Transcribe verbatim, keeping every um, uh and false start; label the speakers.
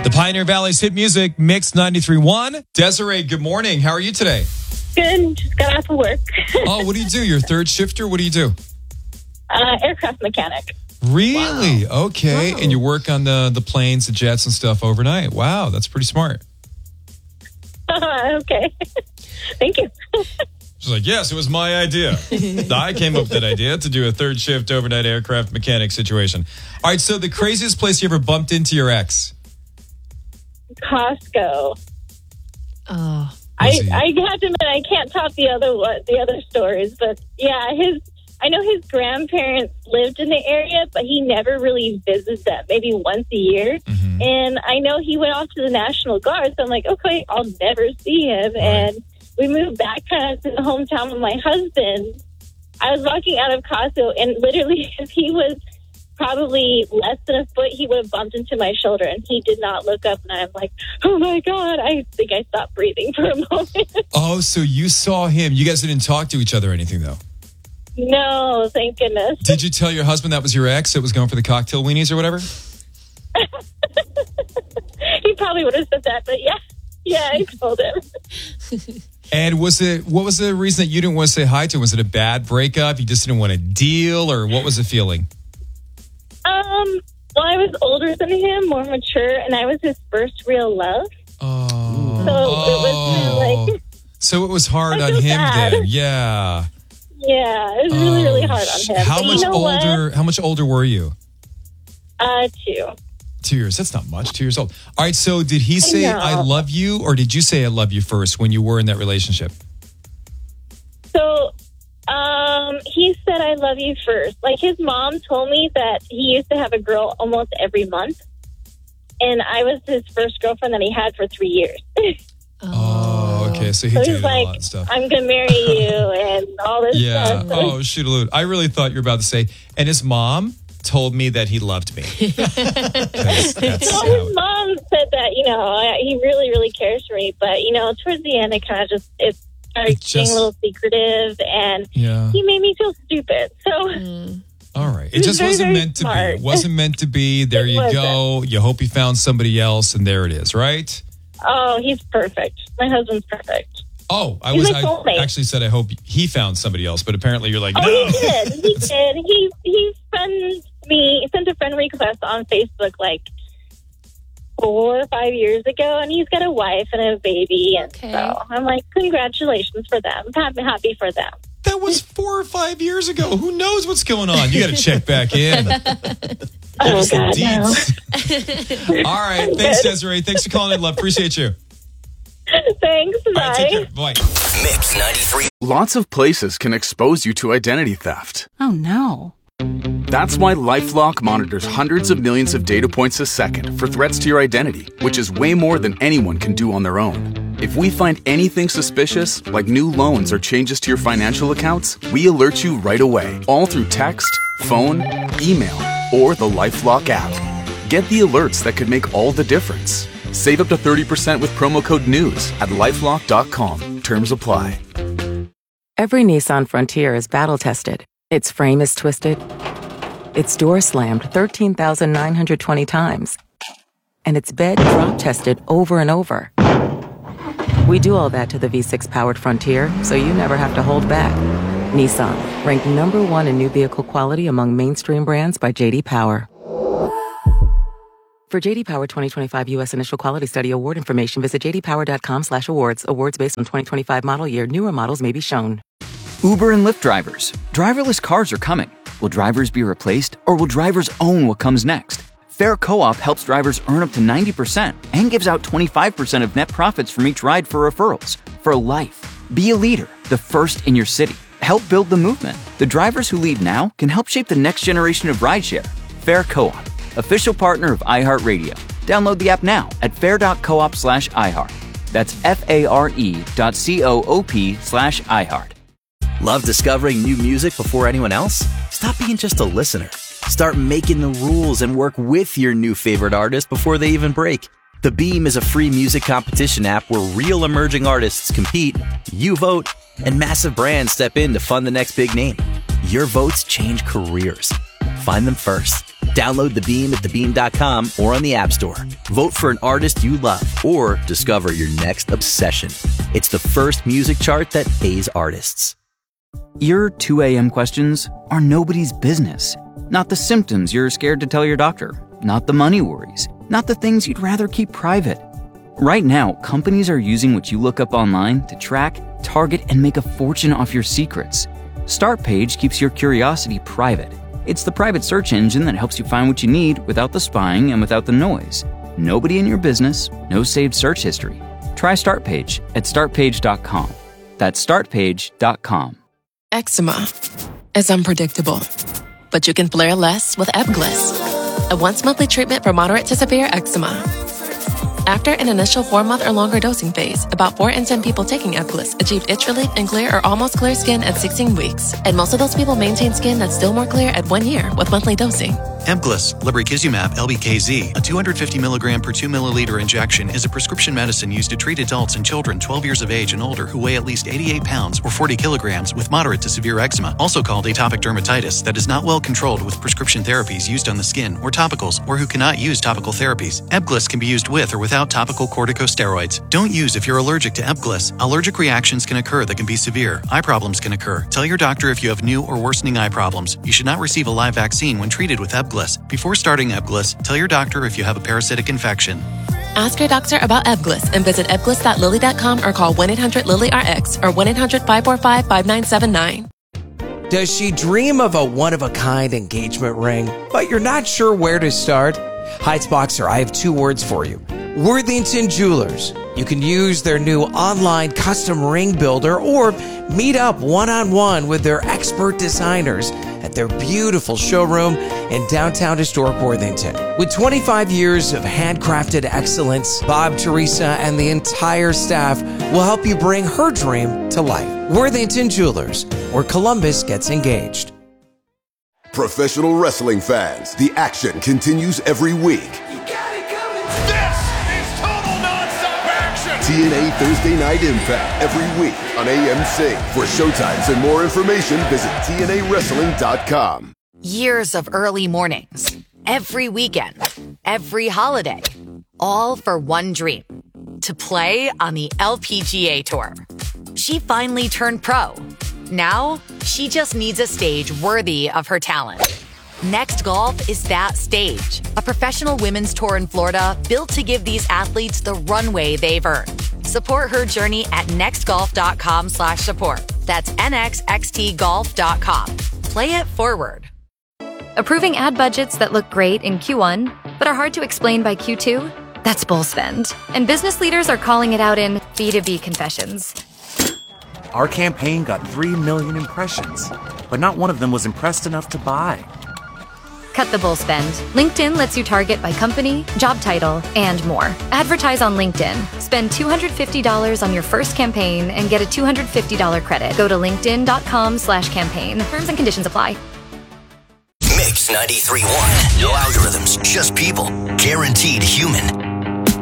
Speaker 1: The Pioneer Valley's hit music, Mix ninety-three point one. Desiree, good morning. How are you today?
Speaker 2: Good. Just got off of work.
Speaker 1: Oh, what do you do? You're a third shifter? What do you do?
Speaker 2: Uh, aircraft mechanic.
Speaker 1: Really? Wow. Okay.
Speaker 2: Wow.
Speaker 1: And you work on the, the planes, the jets and stuff overnight. Wow, that's pretty smart.
Speaker 2: Uh, okay. Thank you.
Speaker 1: She's like, yes, it was my idea. I came up with that idea to do a third shift overnight aircraft mechanic situation. All right, so the craziest place you ever bumped into your ex?
Speaker 2: Costco.
Speaker 3: Oh,
Speaker 2: I,
Speaker 1: Was he-
Speaker 2: I have to admit, I can't top the other one, the other stories, but yeah, his. I know his grandparents lived in the area, but he never really visited them, maybe once a year.
Speaker 1: Mhm.
Speaker 2: And I know he went off to the National Guard, so I'm like, okay, I'll never see him.
Speaker 1: Right.
Speaker 2: And we moved back kind of to the hometown of my husband. I was walking out of Costco, and literally, if he was probably less than a foot, he would have bumped into my shoulder, and he did not look up. And I'm like, oh my God, I think I stopped breathing for a moment.
Speaker 1: Oh, so you saw him. You guys didn't talk to each other or anything, though?
Speaker 2: No, thank goodness.
Speaker 1: Did you tell your husband that was your ex that was going for the cocktail weenies or whatever?
Speaker 2: He probably would have said that, but yeah, yeah, I told him.
Speaker 1: And was it, what was the reason that you didn't want to say hi to him? Was it a bad breakup? You just didn't want to deal, or what was the feeling?
Speaker 2: Um, well, I was older than him, more mature, and I was his first real love.
Speaker 1: Oh.
Speaker 2: So it was kind of like,
Speaker 1: So it was hard
Speaker 2: I
Speaker 1: on
Speaker 2: feel
Speaker 1: him
Speaker 2: bad.
Speaker 1: then. Yeah.
Speaker 2: yeah, it was really, really hard on him.
Speaker 1: How
Speaker 2: But
Speaker 1: much
Speaker 2: you know
Speaker 1: older,
Speaker 2: what?
Speaker 1: how much older were you?
Speaker 2: Uh, two.
Speaker 1: Two years. That's not much. Two years old. All right. So did he say,
Speaker 2: know.
Speaker 1: I love you, or did you say I love you first when you were in that relationship?
Speaker 2: So, um, he said, I love you first. Like, his mom told me that he used to have a girl almost every month. And I was his first girlfriend that he had for three years.
Speaker 1: Oh, okay. So he
Speaker 2: So
Speaker 1: did
Speaker 2: he's
Speaker 1: a
Speaker 2: like,
Speaker 1: lot of stuff.
Speaker 2: I'm going to marry you and all this
Speaker 1: Yeah.
Speaker 2: stuff. So
Speaker 1: Oh, shoot. I really thought you were about to say, and his mom told me that he loved me. 'Cause that's
Speaker 2: Well,
Speaker 1: how-
Speaker 2: his mom said that, you know, I- he really, really cares for me. But, you know, towards the end, it kind of just, it started
Speaker 1: It
Speaker 2: being
Speaker 1: just-
Speaker 2: a little secretive, and
Speaker 1: yeah.
Speaker 2: he made me feel stupid. So,
Speaker 1: All right. It
Speaker 2: was
Speaker 1: just
Speaker 2: very,
Speaker 1: wasn't
Speaker 2: very
Speaker 1: meant to be.
Speaker 2: smart.
Speaker 1: It wasn't meant to be. There
Speaker 2: It
Speaker 1: you
Speaker 2: wasn't.
Speaker 1: go. You hope you found somebody else, and there it is, right?
Speaker 2: oh, he's perfect. My husband's perfect.
Speaker 1: Oh, I
Speaker 2: He's
Speaker 1: was
Speaker 2: my
Speaker 1: I
Speaker 2: soulmate.
Speaker 1: actually said I hope he found somebody else, but apparently you're like,
Speaker 2: Oh,
Speaker 1: no.
Speaker 2: he did. He did. He, he sent me, sent a friend request on Facebook like four or five years ago, and he's got a wife and a baby. And
Speaker 3: Okay.
Speaker 2: so I'm like, congratulations for them. I'm happy for them.
Speaker 1: That was four or five years ago. Who knows what's going on? You got to check back in.
Speaker 2: Oh,
Speaker 1: Give us the
Speaker 2: God, no.
Speaker 1: deets. All right. Thanks, Desiree. Thanks for calling in, love. Appreciate you.
Speaker 2: Thanks.
Speaker 1: All right, take
Speaker 2: Bye.
Speaker 1: care. Bye.
Speaker 4: Mix ninety-three.
Speaker 5: Lots of places can expose you to identity theft.
Speaker 6: Oh no.
Speaker 5: That's why LifeLock monitors hundreds of millions of data points a second for threats to your identity, which is way more than anyone can do on their own. If we find anything suspicious, like new loans or changes to your financial accounts, we alert you right away, all through text, phone, email, or the LifeLock app. Get the alerts that could make all the difference. Save up to thirty percent with promo code NEWS at lifelock dot com. Terms apply.
Speaker 7: Every Nissan Frontier is battle-tested. Its frame is twisted. Its door slammed thirteen thousand nine hundred twenty times. And its bed drop-tested over and over. We do all that to the V six powered Frontier, so you never have to hold back. Nissan, ranked number one in new vehicle quality among mainstream brands by J D Power. For J D Power twenty twenty-five U S Initial Quality Study Award information, visit j d power dot com slash awards. Awards based on twenty twenty-five model year. Newer models may be shown.
Speaker 8: Uber and Lyft drivers. Driverless cars are coming. Will drivers be replaced, or will drivers own what comes next? Fair Co-op helps drivers earn up to ninety percent and gives out twenty-five percent of net profits from each ride for referrals. For life. Be a leader, the first in your city. Help build the movement. The drivers who lead now can help shape the next generation of rideshare. Fair Co-op, official partner of iHeartRadio. Download the app now at fair.coop slash iHeart. That's F-A-R-E dot C-O-O-P slash iHeart.
Speaker 4: Love discovering new music before anyone else? Stop being just a listener. Start making the rules and work with your new favorite artist before they even break. The Beam is a free music competition app where real emerging artists compete, you vote, and massive brands step in to fund the next big name. Your votes change careers. Find them first. Download The Beam at the beam dot com or on the App Store. Vote for an artist you love or discover your next obsession. It's the first music chart that pays artists.
Speaker 8: Your two a.m. questions are nobody's business. Not the symptoms you're scared to tell your doctor. Not the money worries. Not the things you'd rather keep private. Right now, companies are using what you look up online to track, target, and make a fortune off your secrets. Startpage keeps your curiosity private. It's the private search engine that helps you find what you need without the spying and without the noise. Nobody in your business, no saved search history. Try Startpage at start page dot com. That's start page dot com.
Speaker 6: Eczema is unpredictable, but you can flare less with Ebglyss, a once-monthly treatment for moderate to severe eczema. After an initial four-month or longer dosing phase, about four in ten people taking Ebglyss achieved itch relief and clear or almost clear skin at sixteen weeks. And most of those people maintain skin that's still more clear at one year with monthly dosing.
Speaker 9: Ebglyss, lebrikizumab L B K Z, a two hundred fifty milligram per two milliliter injection, is a prescription medicine used to treat adults and children twelve years of age and older who weigh at least eighty-eight pounds or forty kilograms with moderate to severe eczema, also called atopic dermatitis, that is not well controlled with prescription therapies used on the skin or topicals, or who cannot use topical therapies. Ebglyss can be used with or without topical corticosteroids. Don't use if you're allergic to Ebglyss. Allergic reactions can occur that can be severe. Eye problems can occur. Tell your doctor if you have new or worsening eye problems. You should not receive a live vaccine when treated with Ebglyss. Before starting Ebglyss, tell your doctor if you have a parasitic infection.
Speaker 6: Ask your doctor about Ebglyss and visit ebglyss dot lilly dot com or call one eight hundred lilly R X or one eight hundred five four five five nine seven nine.
Speaker 10: Does she dream of a one-of-a-kind engagement ring, but you're not sure where to start? Heights-Boxer, I have two words for you. Worthington Jewelers. You can use their new online custom ring builder or meet up one-on-one with their expert designers at their beautiful showroom in downtown historic Worthington. With twenty-five years of handcrafted excellence, Bob, Teresa, and the entire staff will help you bring her dream to life. Worthington Jewelers, where Columbus gets engaged.
Speaker 11: Professional wrestling fans, the action continues every week. T N A Thursday Night Impact every week on A M C. For showtimes and more information, visit T N A wrestling dot com.
Speaker 12: Years of early mornings, every weekend, every holiday, all for one dream, to play on the L P G A Tour. She finally turned pro. Now, she just needs a stage worthy of her talent. Next Golf is that stage, a professional women's tour in Florida built to give these athletes the runway they've earned. Support her journey at next golf dot com slash support. That's N X X T golf dot com. Play it forward.
Speaker 13: Approving ad budgets that look great in Q one, but are hard to explain by Q two? That's bull spend. And business leaders are calling it out in B two B confessions.
Speaker 14: Our campaign got three million impressions, but not one of them was impressed enough to buy.
Speaker 13: Cut the bull spend. LinkedIn lets you target by company, job title, and more. Advertise on LinkedIn. Spend two hundred fifty dollars on your first campaign and get a two hundred fifty dollars credit. Go to linkedin dot com slash campaign. Terms and conditions apply.
Speaker 15: Mix ninety-three point one. No algorithms, just people. Guaranteed human.